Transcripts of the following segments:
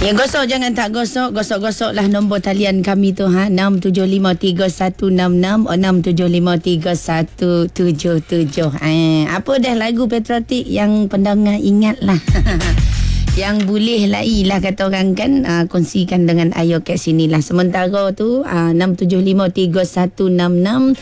Ya, gosok jangan tak gosok. Gosok-gosoklah nombor talian kami tu 6753166 6753177. Apa dah lagu patriotik yang pendengar ingat lah. Yang boleh lah kata orang kan, kongsikan dengan Ayo kat sini lah. Sementara tu 6753166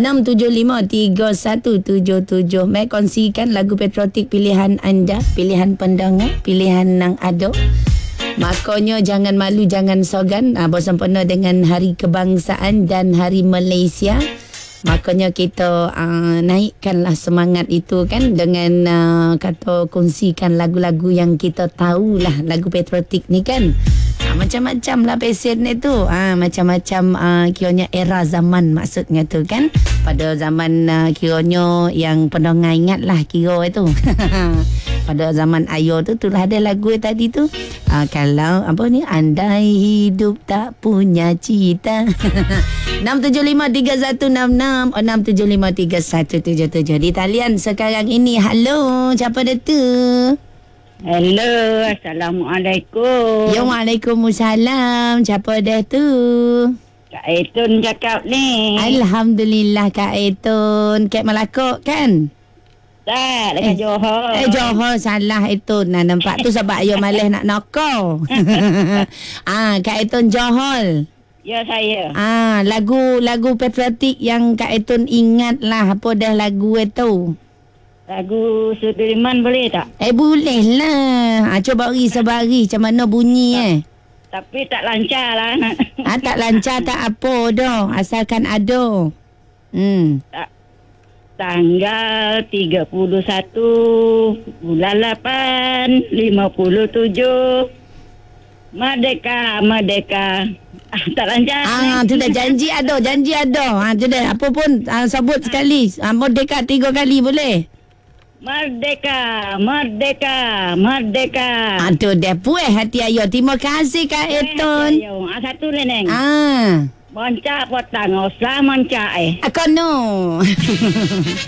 6753177. Mai kongsikan lagu patriotik pilihan anda, pilihan pendengar, pilihan nang ado. Makanya jangan malu, jangan sogan. Bersempena dengan Hari Kebangsaan dan Hari Malaysia, makanya kita naikkanlah semangat itu kan dengan kata kongsikan lagu-lagu yang kita tahulah, lagu patriotik ni kan. Macam-macam lah pesen itu. Macam-macam kiranya era zaman maksudnya tu kan. Pada zaman kiranya yang pendengar ingat lah kira itu. Pada zaman Ayo tu itulah ada lagu tadi tu. Kalau apa ni, andai hidup tak punya cita. 6753166 6753177 di talian sekarang ini. Halo, siapa dia tu? Hello, Assalamualaikum. Ya, Waalaikumsalam. Siapa dia tu? Kak Etun cakap ni. Alhamdulillah Kak Etun. Kat Melaka kan? Tak, dekat Johor. Johor salah itu. Nah, nampak tu sebab ayah malas nak nokau. Kak Etun Johor. Ya, saya. Lagu patriotik yang Kak Etun ingat lah. Apa dah lagu itu? Lagu Sudirman boleh tak? Boleh lah. Cuba beri sebari macam mana bunyi Tapi tak lancar lah. Tak lancar tak apa dah. Asalkan ada. Tanggal 31 bulan 8 57 Merdeka, Merdeka. Tak lancar. Tu dah janji ada. Tu dah apa pun sebut sekali. Merdeka 3 kali boleh? Merdeka, Merdeka, Merdeka. Tu dah puas hati ayah. Terima kasih Kak Etun. Satu ni neng. Ah. Moncak potang, usah moncak Kono.